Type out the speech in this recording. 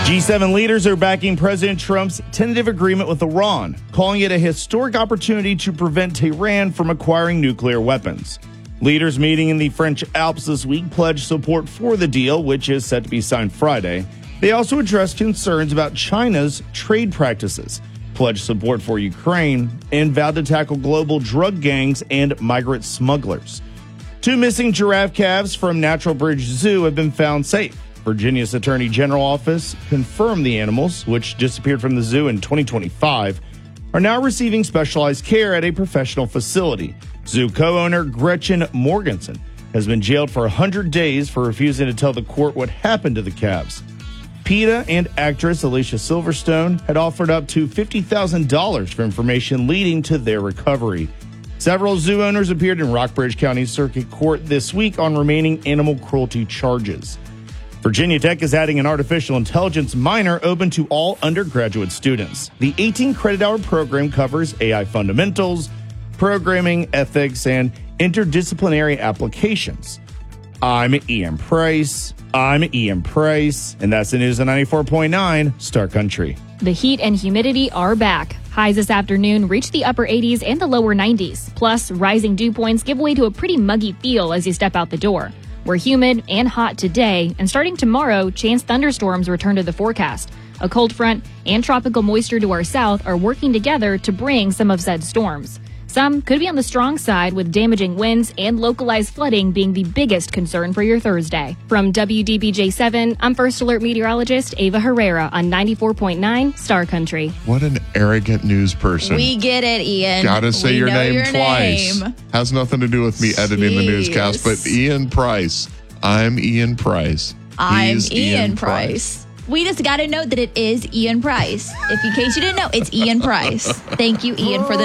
G7 leaders are backing President Trump's tentative agreement with Iran, calling it a historic opportunity to prevent Tehran from acquiring nuclear weapons. Leaders meeting in the French Alps this week pledged support for the deal, which is set to be signed Friday. They also addressed concerns about China's trade practices, pledged support for Ukraine, and vowed to tackle global drug gangs and migrant smugglers. 2 missing giraffe calves from Natural Bridge Zoo have been found safe. Virginia's Attorney General office confirmed the animals, which disappeared from the zoo in 2025, are now receiving specialized care at a professional facility. Zoo co-owner Gretchen Morgensen has been jailed for 100 days for refusing to tell the court what happened to the calves. PETA and actress Alicia Silverstone had offered up to $50,000 for information leading to their recovery. Several zoo owners appeared in Rockbridge County Circuit Court this week on remaining animal cruelty charges. Virginia Tech is adding an artificial intelligence minor open to all undergraduate students. The 18-credit-hour program covers AI fundamentals, programming, ethics, and interdisciplinary applications. I'm Ian Price. And that's the news on 94.9 Star Country. The heat and humidity are back. Highs this afternoon reach the upper 80s and the lower 90s. Plus, rising dew points give way to a pretty muggy feel as you step out the door. We're humid and hot today, and starting tomorrow, chance thunderstorms return to the forecast. A cold front and tropical moisture to our south are working together to bring some of said storms. Some could be on the strong side, with damaging winds and localized flooding being the biggest concern for your Thursday. From WDBJ7, I'm First Alert meteorologist Ava Herrera on 94.9 Star Country. What an arrogant news person. We get it, Ian. Gotta say your name twice. Name. Has nothing to do with me editing the newscast, but Ian Price. I'm Ian Price. I'm Ian Price. We just got to note that it is Ian Price. If in case you didn't know, it's Ian Price. Thank you, Ian, for the